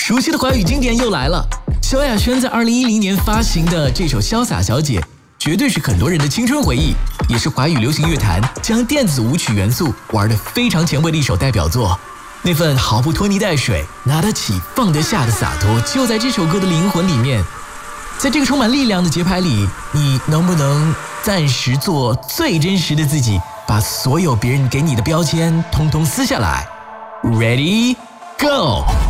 熟悉的华语经典又来了。萧亚轩在2010年发行的这首《潇洒小姐》，绝对是很多人的青春回忆，也是华语流行乐坛将电子舞曲元素玩得非常前卫的一首代表作。那份毫不拖泥带水、拿得起放得下的洒脱，就在这首歌的灵魂里面。在这个充满力量的节拍里，你能不能暂时做最真实的自己，把所有别人给你的标签通通撕下来？ Ready, go!